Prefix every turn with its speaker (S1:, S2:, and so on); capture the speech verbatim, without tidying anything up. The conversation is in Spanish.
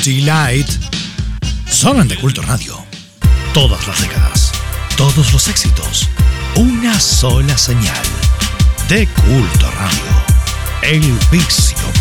S1: Delight, sonan de Culto Radio. Todas las décadas, todos los éxitos, una sola señal. De Culto Radio, El Vicio